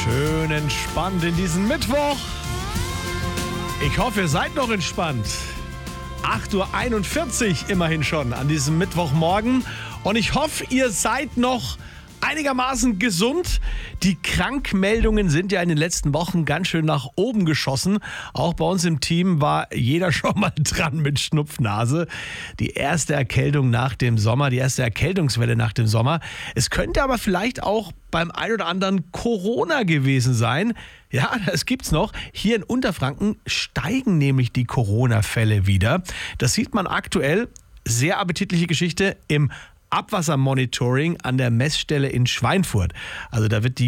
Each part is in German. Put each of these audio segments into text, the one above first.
Schön entspannt in diesen Mittwoch. Ich hoffe, ihr seid noch entspannt. 8:41 Uhr immerhin schon an diesem Mittwochmorgen. Und ich hoffe, ihr seid noch einigermaßen gesund. Die Krankmeldungen sind ja in den letzten Wochen ganz schön nach oben geschossen. Auch bei uns im Team war jeder schon mal dran mit Schnupfnase. Die erste Erkältung nach dem Sommer, die erste Erkältungswelle nach dem Sommer. Es könnte aber vielleicht auch beim ein oder anderen Corona gewesen sein. Ja, das gibt's noch. Hier in Unterfranken steigen nämlich die Corona-Fälle wieder. Das sieht man aktuell. Sehr appetitliche Geschichte im Abwassermonitoring an der Messstelle in Schweinfurt. Also da wird die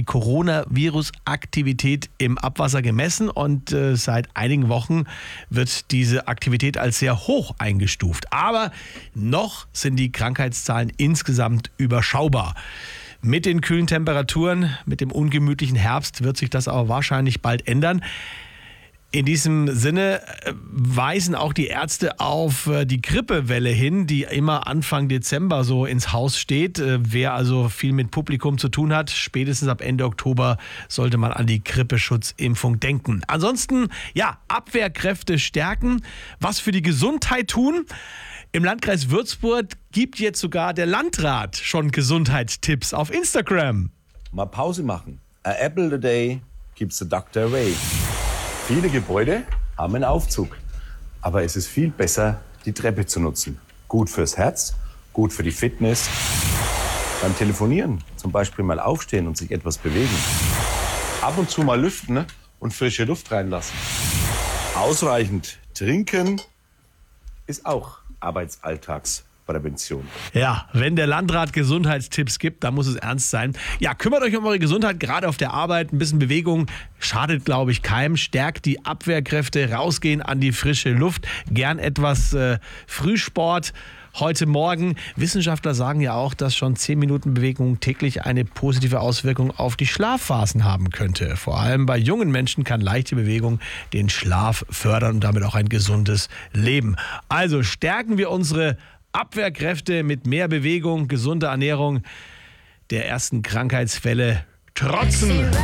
Coronavirus-Aktivität im Abwasser gemessen und seit einigen Wochen wird diese Aktivität als sehr hoch eingestuft. Aber noch sind die Krankheitszahlen insgesamt überschaubar. Mit den kühlen Temperaturen, mit dem ungemütlichen Herbst wird sich das aber wahrscheinlich bald ändern. In diesem Sinne weisen auch die Ärzte auf die Grippewelle hin, die immer Anfang Dezember so ins Haus steht. Wer also viel mit Publikum zu tun hat, spätestens ab Ende Oktober sollte man an die Grippeschutzimpfung denken. Ansonsten, ja, Abwehrkräfte stärken, was für die Gesundheit tun. Im Landkreis Würzburg gibt jetzt sogar der Landrat schon Gesundheitstipps auf Instagram. Mal Pause machen. A apple a day keeps the doctor away. Viele Gebäude haben einen Aufzug, aber es ist viel besser, die Treppe zu nutzen. Gut fürs Herz, gut für die Fitness. Beim Telefonieren zum Beispiel mal aufstehen und sich etwas bewegen. Ab und zu mal lüften, ne? Und frische Luft reinlassen. Ausreichend trinken ist auch Arbeitsalltagsprävention. Ja, wenn der Landrat Gesundheitstipps gibt, dann muss es ernst sein. Ja, kümmert euch um eure Gesundheit, gerade auf der Arbeit. Ein bisschen Bewegung schadet, glaube ich, keinem. Stärkt die Abwehrkräfte, rausgehen an die frische Luft. Gern etwas Frühsport. Heute Morgen, Wissenschaftler sagen ja auch, dass schon 10 Minuten Bewegung täglich eine positive Auswirkung auf die Schlafphasen haben könnte. Vor allem bei jungen Menschen kann leichte Bewegung den Schlaf fördern und damit auch ein gesundes Leben. Also stärken wir unsere Abwehrkräfte mit mehr Bewegung, gesunder Ernährung, der ersten Krankheitsfälle trotzen.